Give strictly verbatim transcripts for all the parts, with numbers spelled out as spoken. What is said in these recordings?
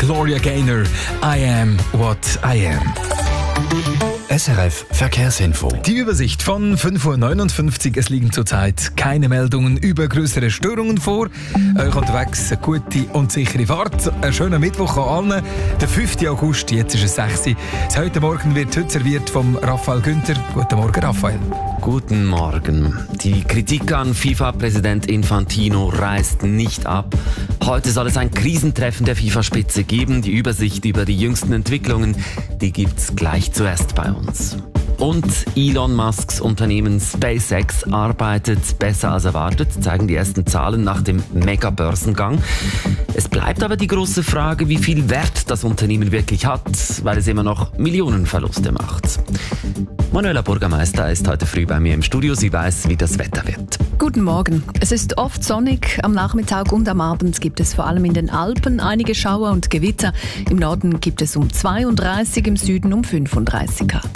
Gloria Gaynor. I am what I am. S R F Verkehrsinfo. Die Übersicht von fünf Uhr neunundfünfzig. Es liegen zurzeit keine Meldungen über größere Störungen vor. Euch unterwegs eine gute und sichere Fahrt. Einen schönen Mittwoch an allen. Der fünften August, jetzt ist es sechs Uhr. Heute Morgen wird heute serviert vom Raphael Günther. Guten Morgen, Raphael. Guten Morgen. Die Kritik an FIFA-Präsident Infantino reißt nicht ab. Heute soll es ein Krisentreffen der FIFA-Spitze geben. Die Übersicht über die jüngsten Entwicklungen, die gibt's gleich zuerst bei uns. Und Elon Musks Unternehmen SpaceX arbeitet besser als erwartet, zeigen die ersten Zahlen nach dem Mega-Börsengang. Es bleibt aber die große Frage, wie viel Wert das Unternehmen wirklich hat, weil es immer noch Millionenverluste macht. Manuela Bürgermeister ist heute früh bei mir im Studio. Sie weiß, wie das Wetter wird. Guten Morgen. Es ist oft sonnig. Am Nachmittag und am Abend gibt es vor allem in den Alpen einige Schauer und Gewitter. Im Norden gibt es um zweiunddreißig, im Süden um fünfunddreißig Grad.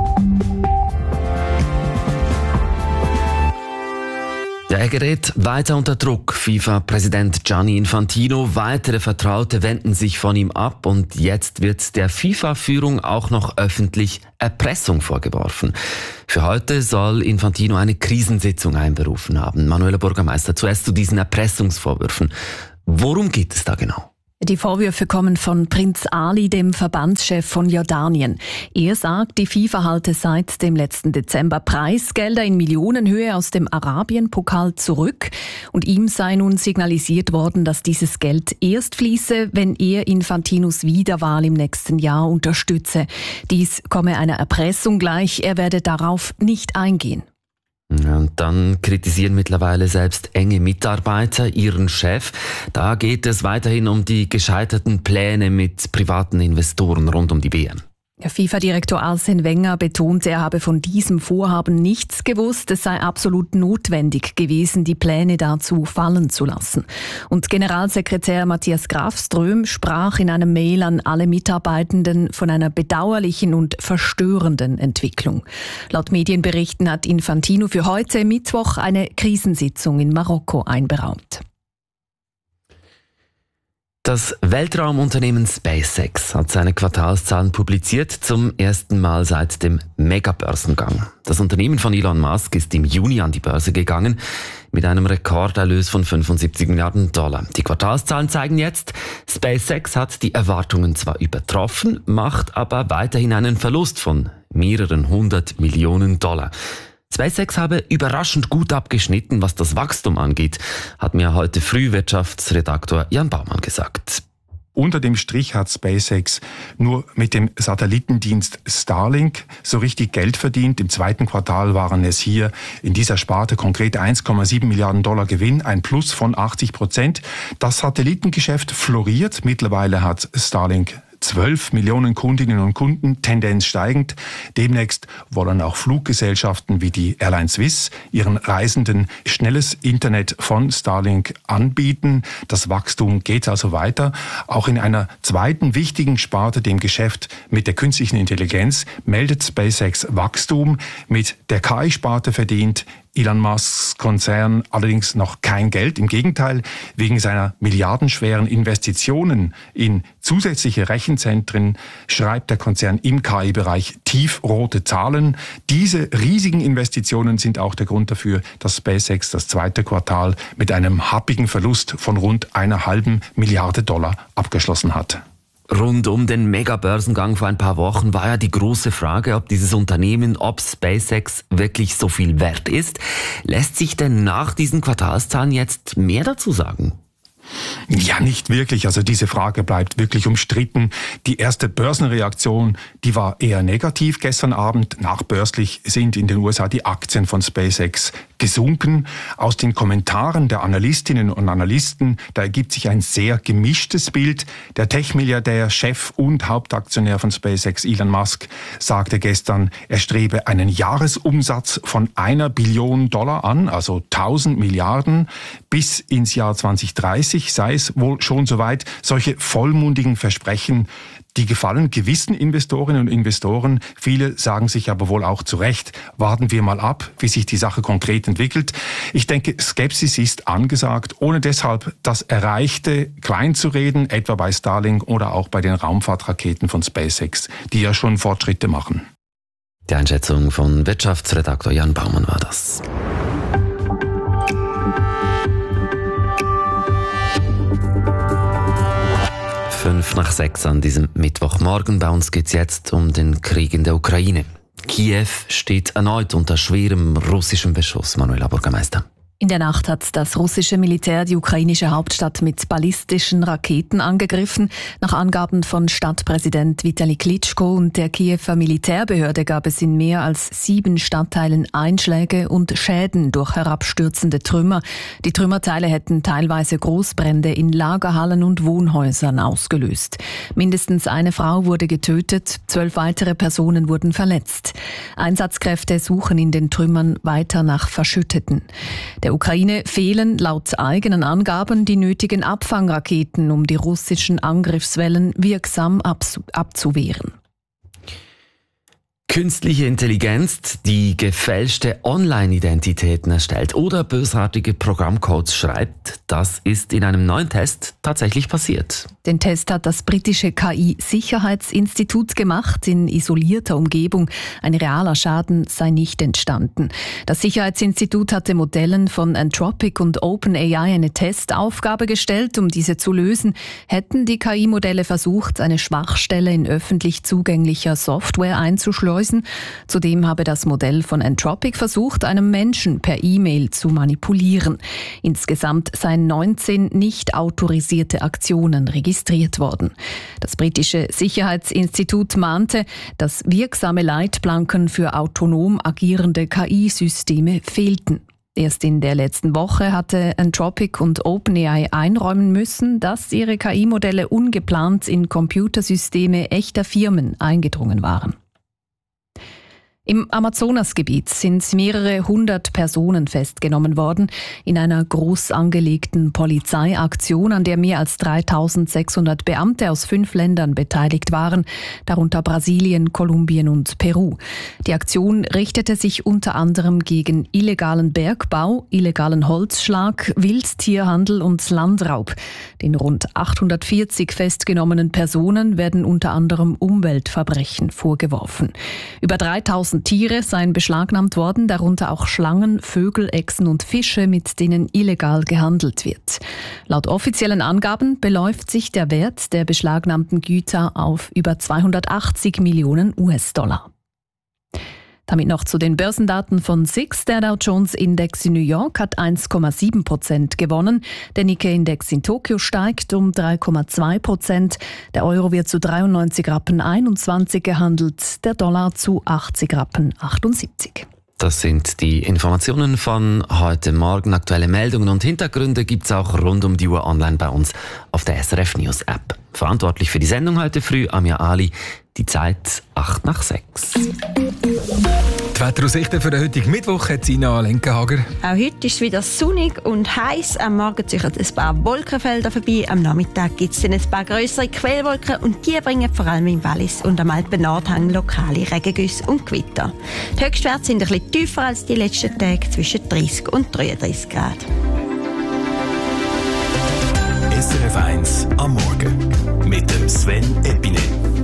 Ja, er gerät weiter unter Druck. FIFA-Präsident Gianni Infantino, weitere Vertraute wenden sich von ihm ab und jetzt wird der FIFA-Führung auch noch öffentlich Erpressung vorgeworfen. Für heute soll Infantino eine Krisensitzung einberufen haben. Manuela Bürgermeister, zuerst zu diesen Erpressungsvorwürfen. Worum geht es da genau? Die Vorwürfe kommen von Prinz Ali, dem Verbandschef von Jordanien. Er sagt, die FIFA halte seit dem letzten Dezember Preisgelder in Millionenhöhe aus dem Arabien-Pokal zurück. Und ihm sei nun signalisiert worden, dass dieses Geld erst fließe, wenn er Infantinos Wiederwahl im nächsten Jahr unterstütze. Dies komme einer Erpressung gleich, er werde darauf nicht eingehen. Und dann kritisieren mittlerweile selbst enge Mitarbeiter ihren Chef. Da geht es weiterhin um die gescheiterten Pläne mit privaten Investoren rund um die W M. Der FIFA-Direktor Arsene Wenger betonte, er habe von diesem Vorhaben nichts gewusst. Es sei absolut notwendig gewesen, die Pläne dazu fallen zu lassen. Und Generalsekretär Matthias Grafström sprach in einem Mail an alle Mitarbeitenden von einer bedauerlichen und verstörenden Entwicklung. Laut Medienberichten hat Infantino für heute Mittwoch eine Krisensitzung in Marokko einberaumt. Das Weltraumunternehmen SpaceX hat seine Quartalszahlen publiziert, zum ersten Mal seit dem Mega-Börsengang. Das Unternehmen von Elon Musk ist im Juni an die Börse gegangen mit einem Rekorderlös von fünfundsiebzig Milliarden Dollar. Die Quartalszahlen zeigen jetzt, SpaceX hat die Erwartungen zwar übertroffen, macht aber weiterhin einen Verlust von mehreren hundert Millionen Dollar. SpaceX habe überraschend gut abgeschnitten, was das Wachstum angeht, hat mir heute früh Wirtschaftsredaktor Jan Baumann gesagt. Unter dem Strich hat SpaceX nur mit dem Satellitendienst Starlink so richtig Geld verdient. Im zweiten Quartal waren es hier in dieser Sparte konkret eins Komma sieben Milliarden Dollar Gewinn, ein Plus von achtzig Prozent. Das Satellitengeschäft floriert. Mittlerweile hat Starlink zwölf Millionen Kundinnen und Kunden, Tendenz steigend. Demnächst wollen auch Fluggesellschaften wie die Airline Swiss ihren Reisenden schnelles Internet von Starlink anbieten. Das Wachstum geht also weiter. Auch in einer zweiten wichtigen Sparte, dem Geschäft mit der künstlichen Intelligenz, meldet SpaceX Wachstum. Mit der K I-Sparte verdient Elon Musks Konzern allerdings noch kein Geld. Im Gegenteil, wegen seiner milliardenschweren Investitionen in zusätzliche Rechenzentren schreibt der Konzern im K I-Bereich tiefrote Zahlen. Diese riesigen Investitionen sind auch der Grund dafür, dass SpaceX das zweite Quartal mit einem happigen Verlust von rund einer halben Milliarde Dollar abgeschlossen hat. Rund um den Mega-Börsengang vor ein paar Wochen war ja die große Frage, ob dieses Unternehmen, ob SpaceX wirklich so viel wert ist. Lässt sich denn nach diesen Quartalszahlen jetzt mehr dazu sagen? Ja, nicht wirklich. Also diese Frage bleibt wirklich umstritten. Die erste Börsenreaktion, die war eher negativ gestern Abend. Nachbörslich sind in den U S A die Aktien von SpaceX gesunken. Aus den Kommentaren der Analystinnen und Analysten, da ergibt sich ein sehr gemischtes Bild. Der Tech-Milliardär, Chef und Hauptaktionär von SpaceX, Elon Musk, sagte gestern, er strebe einen Jahresumsatz von einer Billion Dollar an, also tausend Milliarden. Bis ins Jahr zwanzig dreißig sei es wohl schon soweit. Solche vollmundigen Versprechen, Die gefallen gewissen Investorinnen und Investoren. Viele sagen sich aber wohl auch zu Recht, warten wir mal ab, wie sich die Sache konkret entwickelt. Ich denke, Skepsis ist angesagt, ohne deshalb das Erreichte klein zu reden, etwa bei Starlink oder auch bei den Raumfahrtraketen von SpaceX, die ja schon Fortschritte machen. Die Einschätzung von Wirtschaftsredaktor Jan Baumann war das. Fünf nach sechs an diesem Mittwochmorgen. Bei uns geht es jetzt um den Krieg in der Ukraine. Kiew steht erneut unter schwerem russischem Beschuss. Manuela Bürgermeister. In der Nacht hat das russische Militär die ukrainische Hauptstadt mit ballistischen Raketen angegriffen. Nach Angaben von Stadtpräsident Vitali Klitschko und der Kiewer Militärbehörde gab es in mehr als sieben Stadtteilen Einschläge und Schäden durch herabstürzende Trümmer. Die Trümmerteile hätten teilweise Großbrände in Lagerhallen und Wohnhäusern ausgelöst. Mindestens eine Frau wurde getötet, zwölf weitere Personen wurden verletzt. Einsatzkräfte suchen in den Trümmern weiter nach Verschütteten. Der Ukraine fehlen laut eigenen Angaben die nötigen Abfangraketen, um die russischen Angriffswellen wirksam abzuwehren. Künstliche Intelligenz, die gefälschte Online-Identitäten erstellt oder bösartige Programmcodes schreibt, das ist in einem neuen Test tatsächlich passiert. Den Test hat das britische K I-Sicherheitsinstitut gemacht in isolierter Umgebung. Ein realer Schaden sei nicht entstanden. Das Sicherheitsinstitut hatte Modellen von Anthropic und OpenAI eine Testaufgabe gestellt, um diese zu lösen. Hätten die K I-Modelle versucht, eine Schwachstelle in öffentlich zugänglicher Software einzuschleusen. Zudem habe das Modell von Anthropic versucht, einem Menschen per E-Mail zu manipulieren. Insgesamt seien neunzehn nicht autorisierte Aktionen registriert worden. Das britische Sicherheitsinstitut mahnte, dass wirksame Leitplanken für autonom agierende K I-Systeme fehlten. Erst in der letzten Woche hatte Anthropic und OpenAI einräumen müssen, dass ihre K I-Modelle ungeplant in Computersysteme echter Firmen eingedrungen waren. Im Amazonasgebiet sind mehrere hundert Personen festgenommen worden in einer groß angelegten Polizeiaktion, an der mehr als dreitausendsechshundert Beamte aus fünf Ländern beteiligt waren, darunter Brasilien, Kolumbien und Peru. Die Aktion richtete sich unter anderem gegen illegalen Bergbau, illegalen Holzschlag, Wildtierhandel und Landraub. Den rund achthundertvierzig festgenommenen Personen werden unter anderem Umweltverbrechen vorgeworfen. Über dreitausend Tiere seien beschlagnahmt worden, darunter auch Schlangen, Vögel, Echsen und Fische, mit denen illegal gehandelt wird. Laut offiziellen Angaben beläuft sich der Wert der beschlagnahmten Güter auf über zweihundertachtzig Millionen U S-Dollar. Damit noch zu den Börsendaten von S I X. Der Dow Jones Index in New York hat eins Komma sieben Prozent gewonnen. Der Nikkei-Index in Tokio steigt um drei Komma zwei Prozent. Der Euro wird zu dreiundneunzig Rappen einundzwanzig gehandelt, der Dollar zu achtzig Rappen achtundsiebzig. Das sind die Informationen von heute Morgen. Aktuelle Meldungen und Hintergründe gibt es auch rund um die Uhr online bei uns auf der S R F News App. Verantwortlich für die Sendung heute früh Amia Ali. Die Zeit acht nach sechs. Die Wetteraussichten für den heutigen Mittwoch hat Sina Lenkenhager. Auch heute ist es wieder sonnig und heiß. Am Morgen ziehen ein paar Wolkenfelder vorbei. Am Nachmittag gibt es dann ein paar grössere Quellwolken und die bringen vor allem im Wallis und am Alpen-Nordhang lokale Regengüsse und Gewitter. Die Höchstwerte sind ein bisschen tiefer als die letzten Tage, zwischen dreißig und dreiunddreißig Grad. S R F eins am Morgen mit dem Sven Epine.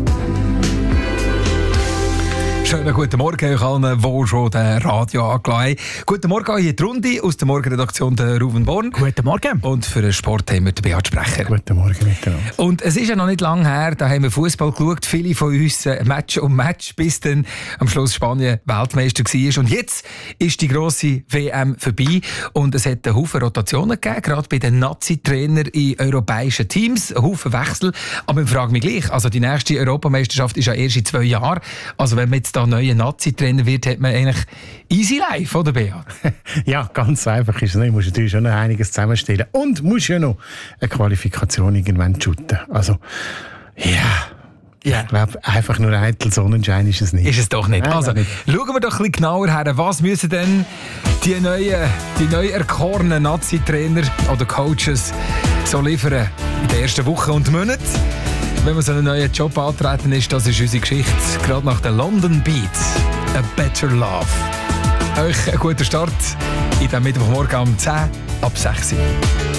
Schönen guten Morgen euch allen, die schon das Radio angelassen haben. Guten Morgen hier in die Runde aus der Morgenredaktion der Ruven Born. Guten Morgen. Und für den Sport haben wir den Beat Sprecher. Guten Morgen miteinander. Und es ist ja noch nicht lange her, da haben wir Fußball geschaut. Viele von uns äh, Match um Match, bis dann am Schluss Spanien Weltmeister war. Und jetzt ist die grosse W M vorbei und es hat einen Haufen Rotationen gegeben, gerade bei den Nazi-Trainern in europäischen Teams. Ein Haufen Wechsel. Aber ich frage mich gleich, also die nächste Europameisterschaft ist ja erst in zwei Jahren. Also wenn man jetzt da neuer Nazi-Trainer wird, hat man eigentlich easy life, oder Beat? Ja, ganz einfach ist es nicht. Du musst natürlich schon noch einiges zusammenstellen. Und musst ja noch eine Qualifikation irgendwann shooten. Also, ja... Ja. Ich glaube, einfach nur eitel Sonnenschein ist es nicht. Ist es doch nicht. Nein, also, nicht. Schauen wir doch ein bisschen genauer her. Was müssen denn die neuen, die neu erkorenen Nazi-Trainer oder Coaches so liefern in den ersten Wochen und Monaten? wenn man so einen neuen Job antreten ist, das ist unsere Geschichte. Gerade nach der London Beat. A Better Love. Euch einen guten Start in diesem Mittwochmorgen um zehn ab sechs Uhr.